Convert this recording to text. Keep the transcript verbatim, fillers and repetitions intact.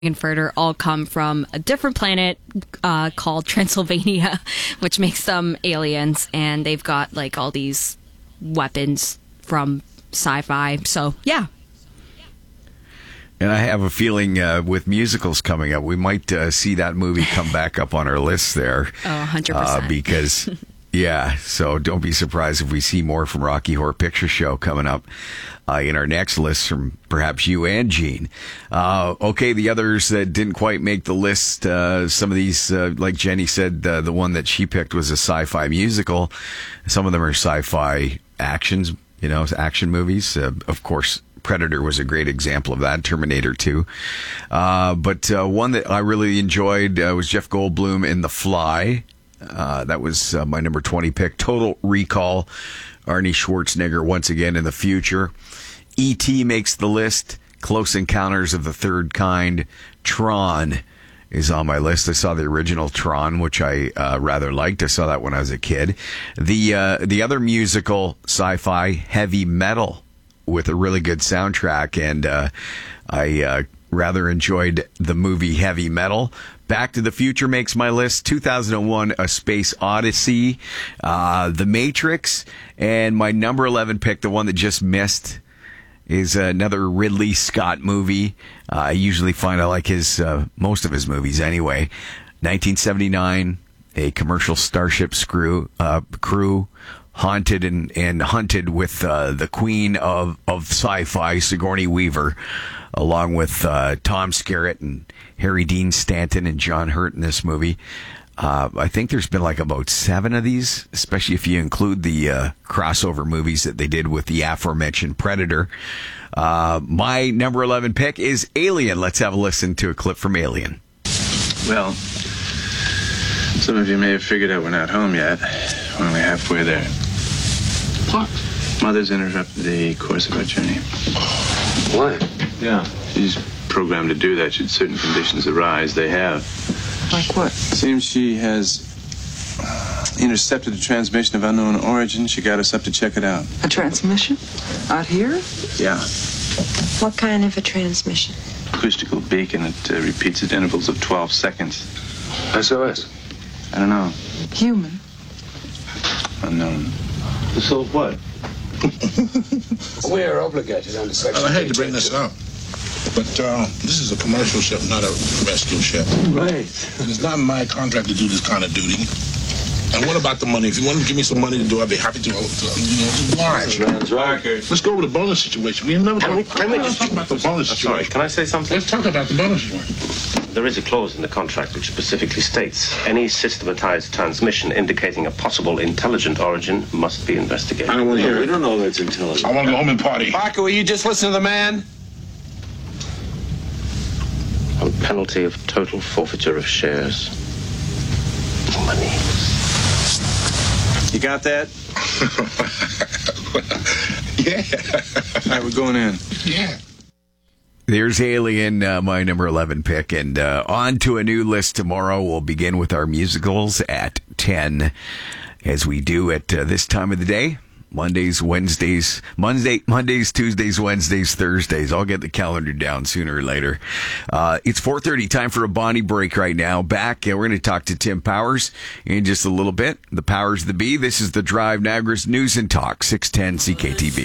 Frankenfurter all come from a different planet uh, called Transylvania, which makes them aliens, and they've got like all these weapons from sci-fi. So, yeah. And I have a feeling uh, with musicals coming up, we might uh, see that movie come back up on our list there. Oh, one hundred percent. Uh, because, yeah, so don't be surprised if we see more from Rocky Horror Picture Show coming up uh, in our next list from perhaps you and Gene. Uh, okay, the others that didn't quite make the list, uh, some of these, uh, like Jenny said, uh, the one that she picked was a sci-fi musical. Some of them are sci-fi actions, you know, action movies. Uh, of course, Predator was a great example of that. Terminator two. Uh, but uh, one that I really enjoyed uh, was Jeff Goldblum in The Fly. Uh, that was uh, my number twenty pick. Total Recall. Arnie Schwarzenegger once again in the future. E T makes the list. Close Encounters of the Third Kind. Tron is on my list. I saw the original Tron, which I uh, rather liked. I saw that when I was a kid. The uh, the other musical sci-fi, Heavy Metal, with a really good soundtrack, and uh, I uh, rather enjoyed the movie Heavy Metal. Back to the Future makes my list. two thousand one, A Space Odyssey, uh, The Matrix, and my number eleven pick, the one that just missed, is another Ridley Scott movie. Uh, I usually find I like his uh, most of his movies anyway. nineteen seventy-nine, a commercial starship screw, uh, crew haunted and, and hunted with uh, the queen of, of sci-fi, Sigourney Weaver, along with uh, Tom Skerritt and Harry Dean Stanton and John Hurt in this movie. Uh, I think there's been like about seven of these, especially if you include the uh, crossover movies that they did with the aforementioned Predator. Uh, my number eleven pick is Alien. Let's have a listen to a clip from Alien. Well, some of you may have figured out we're not home yet. We're only halfway there. What? Mother's interrupted the course of our journey. Why? Yeah. She's programmed to do that should certain conditions arise. They have. Like what? Seems she has intercepted a transmission of unknown origin. She got us up to check it out. A transmission? Out here? Yeah. What kind of a transmission? Acoustical beacon that uh, repeats at intervals of twelve seconds. S O S? I don't know. Human? Unknown. So what? We're obligated under section. I hate to bring this up, but uh, this is a commercial ship, not a rescue ship. Right. And it's not my contract to do this kind of duty. And what about the money? If you want to give me some money to do, I'd be happy to. to you know, oblige. That's right. Let's go over the bonus situation. We never Can we- talk, can we let's just- talk about the bonus Uh, Sorry, situation. can I say something? Let's talk about the bonus situation. There is a clause in the contract which specifically states any systematized transmission indicating a possible intelligent origin must be investigated. I don't want to hear We it. don't know that's intelligent. I want to go home and party. Parker, will you just listen to the man? On penalty of total forfeiture of shares. Money. You got that? Yeah. All right, we're going in. Yeah. There's Alien, uh, my number eleven pick, and uh, on to a new list tomorrow. We'll begin with our musicals at ten, as we do at uh, this time of the day. Mondays, Wednesdays, Monday, Mondays, Tuesdays, Wednesdays, Thursdays. I'll get the calendar down sooner or later. Uh, it's four thirty, time for a Bonnie break right now. Back, uh, we're going to talk to Tim Powers in just a little bit. The Powers of the Bee. This is the Drive, Niagara's News and Talk, six ten C K T V.